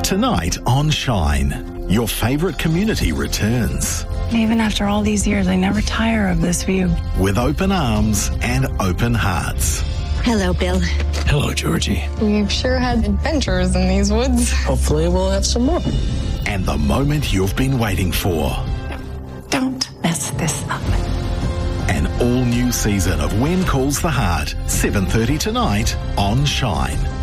Tonight on Shine, your favourite community returns. Even after all these years, I never tire of this view. With open arms and open hearts. Hello, Bill. Hello, Georgie. We've sure had adventures in these woods. Hopefully we'll have some more. And the moment you've been waiting for. Don't mess this up. An all-new season of When Calls the Heart, 7:30 tonight on Shine.